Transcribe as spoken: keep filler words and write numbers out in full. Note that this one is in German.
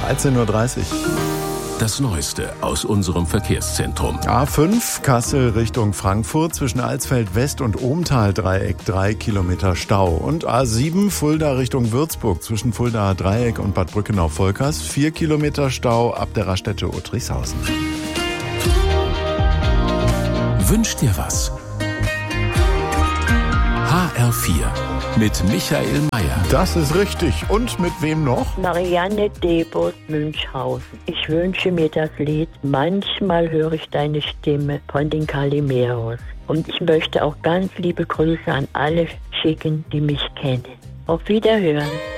dreizehn Uhr dreißig. Das Neueste aus unserem Verkehrszentrum. A fünf Kassel Richtung Frankfurt zwischen Alsfeld West und Ohmtal-Dreieck drei Kilometer Stau. Und A sieben Fulda Richtung Würzburg zwischen Fuldaer Dreieck und Bad Brückenau-Volkers vier Kilometer Stau ab der Raststätte Uttrichshausen. Wünsch dir was? H R vier mit Michael Mayer. Das ist richtig. Und mit wem noch? Marianne Debus Münchhausen. Ich wünsche mir das Lied Manchmal höre ich deine Stimme von den Calimeros. Und ich möchte auch ganz liebe Grüße an alle schicken, die mich kennen. Auf Wiederhören.